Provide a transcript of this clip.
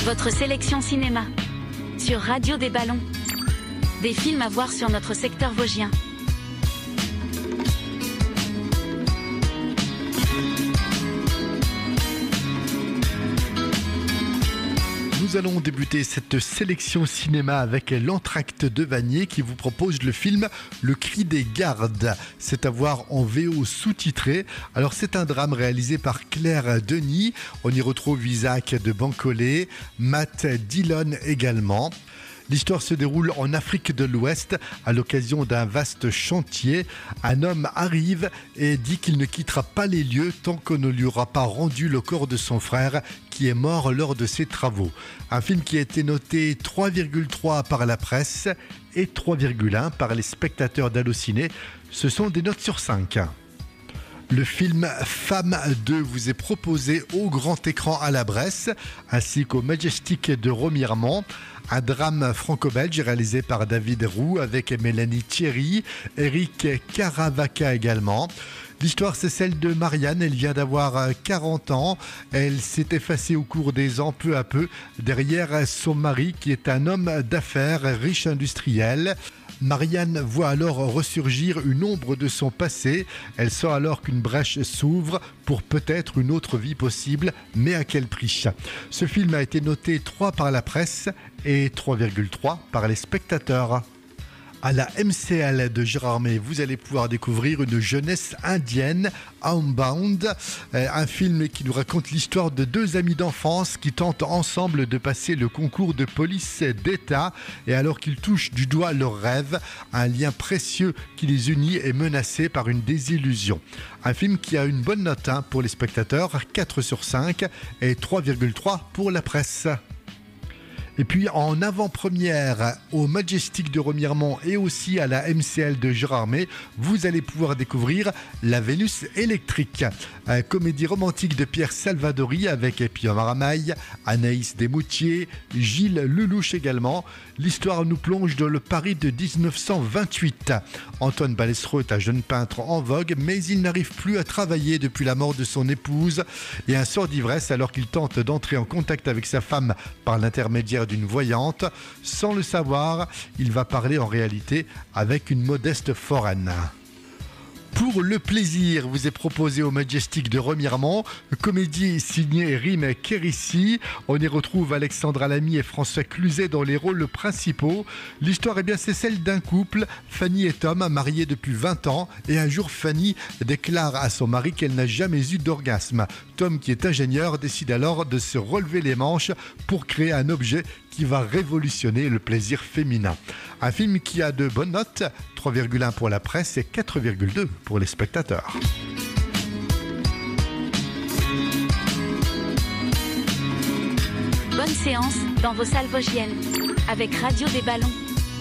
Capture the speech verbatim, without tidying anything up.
Votre sélection cinéma. Sur Radio des Ballons. Des films à voir sur notre secteur vosgien. Nous allons débuter cette sélection cinéma avec l'Entracte de Vanier qui vous propose le film Le Cri des Gardes. C'est à voir en V O sous-titré. Alors c'est un drame réalisé par Claire Denis. On y retrouve Isaac de Bancolé, Matt Dillon également. L'histoire se déroule en Afrique de l'Ouest à l'occasion d'un vaste chantier. Un homme arrive et dit qu'il ne quittera pas les lieux tant qu'on ne lui aura pas rendu le corps de son frère qui est mort lors de ses travaux. Un film qui a été noté trois virgule trois par la presse et trois virgule un par les spectateurs d'Allociné. Ce sont des notes sur cinq. Le film Femme deux vous est proposé au grand écran à la Bresse, ainsi qu'au Majestic de Remiremont. Un drame franco-belge réalisé par David Roux avec Mélanie Thierry, Eric Caravaca également. L'histoire, c'est celle de Marianne. Elle vient d'avoir quarante ans. Elle s'est effacée au cours des ans, peu à peu, derrière son mari qui est un homme d'affaires, riche industriel. Marianne voit alors ressurgir une ombre de son passé. Elle sent alors qu'une brèche s'ouvre pour peut-être une autre vie possible, mais à quel prix ? Ce film a été noté trois par la presse et trois virgule trois par les spectateurs. À la M C L de Gérardmer, vous allez pouvoir découvrir une jeunesse indienne, Homebound, un film qui nous raconte l'histoire de deux amis d'enfance qui tentent ensemble de passer le concours de police d'État et alors qu'ils touchent du doigt leur rêve, un lien précieux qui les unit est menacé par une désillusion. Un film qui a une bonne note hein, pour les spectateurs, quatre sur cinq et trois virgule trois pour la presse. Et puis en avant-première au Majestic de Remiremont et aussi à la M C L de Gérardmer, vous allez pouvoir découvrir La Vénus électrique, une comédie romantique de Pierre Salvadori avec Pio Maramaille, Anaïs Desmoutiers, Gilles Lelouch également. L'histoire nous plonge dans le Paris de dix-neuf cent vingt-huit. Antoine Balessereau est un jeune peintre en vogue, mais il n'arrive plus à travailler depuis la mort de son épouse et un sort d'ivresse alors qu'il tente d'entrer en contact avec sa femme par l'intermédiaire d'une voyante. Sans le savoir, il va parler en réalité avec une modeste foraine. Pour le plaisir, vous est proposé au Majestic de Remiremont, comédie signée Rim Kérissi. On y retrouve Alexandra Lamy et François Cluzet dans les rôles principaux. L'histoire, eh bien, c'est celle d'un couple, Fanny et Tom, mariés depuis vingt ans. Et un jour, Fanny déclare à son mari qu'elle n'a jamais eu d'orgasme. Tom, qui est ingénieur, décide alors de se relever les manches pour créer un objet qui va révolutionner le plaisir féminin. Un film qui a de bonnes notes, trois virgule un pour la presse et quatre virgule deux pour les spectateurs. Bonne séance dans vos salles vosgiennes avec Radio des Ballons.